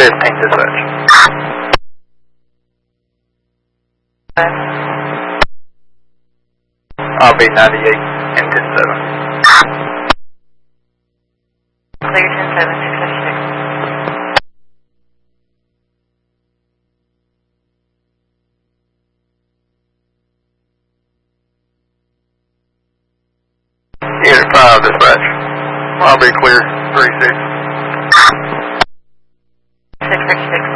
15 dispatch. I'll be 98 and 10-7. Clear 10-7, 656. Unit 5 dispatch. I'll be clear 36. 636.